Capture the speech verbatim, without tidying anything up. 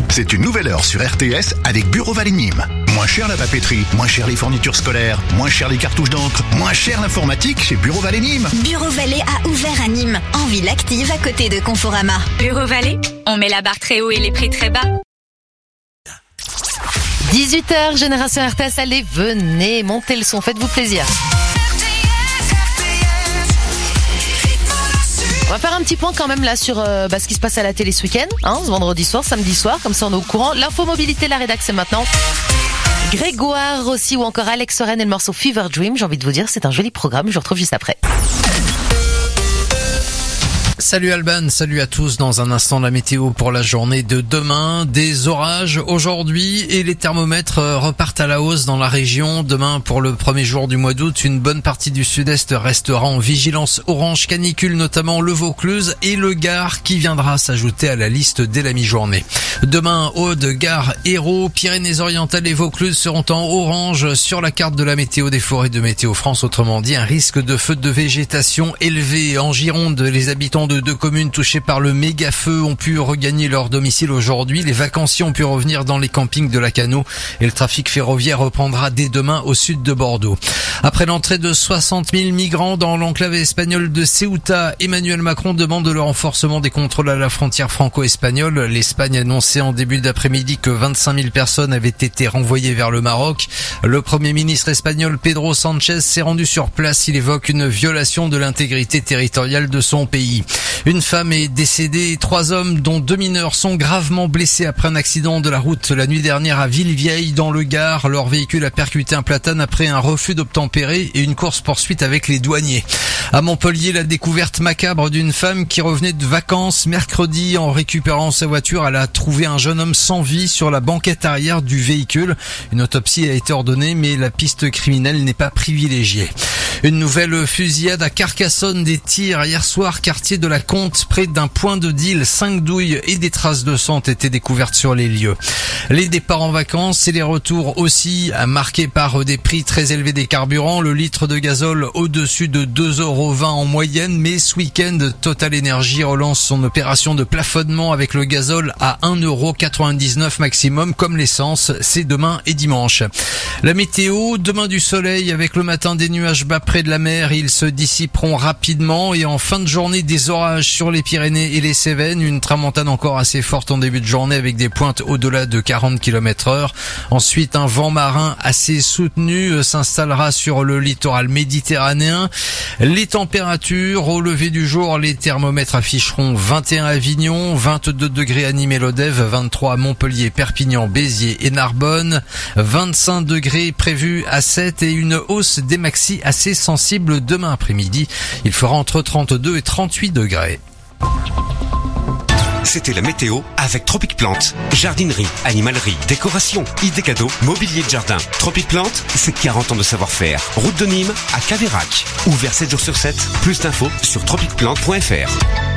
C'est une nouvelle heure sur R T S avec Bureau Vallée Nîmes. Moins cher la papeterie, moins cher les fournitures scolaires, moins cher les cartouches d'encre, moins cher l'informatique chez Bureau Vallée Nîmes. Bureau Vallée a ouvert à Nîmes, en ville active à côté de Conforama. Bureau Vallée, on met la barre très haut et les prix très bas. dix-huit heures, Génération R T S, allez, venez, montez le son, faites-vous plaisir. On va faire un petit point quand même là sur euh, bah, ce qui se passe à la télé ce week-end, hein, ce vendredi soir, samedi soir, comme ça on est au courant. L'info mobilité, la rédac, c'est maintenant. Grégoire Rossi ou encore Alex Soren et le morceau Fever Dream, j'ai envie de vous dire, c'est un joli programme, je vous retrouve juste après. Salut Alban, salut à tous. Dans un instant, la météo pour la journée de demain. Des orages aujourd'hui et les thermomètres repartent à la hausse dans la région. Demain, pour le premier jour du mois d'août, une bonne partie du sud-est restera en vigilance orange canicule, notamment le Vaucluse et le Gard qui viendra s'ajouter à la liste dès la mi-journée. Demain, Aude, Gard, Hérault, Pyrénées-Orientales et Vaucluse seront en orange sur la carte de la météo des forêts de Météo France. Autrement dit, un risque de feu de végétation élevé. En Gironde, les habitants de deux communes touchées par le méga feu ont pu regagner leur domicile aujourd'hui. Les vacanciers ont pu revenir dans les campings de Lacanau et le trafic ferroviaire reprendra dès demain au sud de Bordeaux. Après l'entrée de soixante mille migrants dans l'enclave espagnole de Ceuta, Emmanuel Macron demande le renforcement des contrôles à la frontière franco-espagnole. L'Espagne annonçait en début d'après-midi que vingt-cinq mille personnes avaient été renvoyées vers le Maroc. Le premier ministre espagnol Pedro Sánchez s'est rendu sur place. Il évoque une violation de l'intégrité territoriale de son pays. Une femme est décédée et trois hommes, dont deux mineurs, sont gravement blessés après un accident de la route la nuit dernière à Villevieille dans le Gard. Leur véhicule a percuté un platane après un refus d'obtempérer et une course-poursuite avec les douaniers. À Montpellier, la découverte macabre d'une femme qui revenait de vacances mercredi. En récupérant sa voiture, elle a trouvé un jeune homme sans vie sur la banquette arrière du véhicule. Une autopsie a été ordonnée, mais la piste criminelle n'est pas privilégiée. Une nouvelle fusillade à Carcassonne, des tirs hier soir, quartier de la Comte, près d'un point de deal. Cinq douilles et des traces de sang ont été découvertes sur les lieux. Les départs en vacances et les retours aussi, marqués par des prix très élevés des carburants. Le litre de gazole au-dessus de deux euros vingt en moyenne, mais ce week-end, Total Energy relance son opération de plafonnement avec le gazole à un euro quatre-vingt-dix-neuf maximum, comme l'essence. C'est demain et dimanche. La météo, demain du soleil avec le matin des nuages bas près de la mer, ils se dissiperont rapidement et en fin de journée des orages sur les Pyrénées et les Cévennes, une tramontane encore assez forte en début de journée avec des pointes au-delà de quarante kilomètres heure. Ensuite, un vent marin assez soutenu s'installera sur le littoral méditerranéen. Les températures au lever du jour, les thermomètres afficheront vingt et un à Avignon, vingt-deux degrés à Nîmes et Lodève, vingt-trois à Montpellier, Perpignan, Béziers et Narbonne, vingt-cinq degrés prévus à Sète et une hausse des maxi assez sensible demain après-midi. Il fera entre trente-deux et trente-huit degrés. C'était la météo avec Tropic Plante. Jardinerie, animalerie, décoration, idées cadeaux, mobilier de jardin. Tropic Plante, c'est quarante ans de savoir-faire. Route de Nîmes à Caveyrac. Ouvert sept jours sur sept. Plus d'infos sur tropic plante point f r.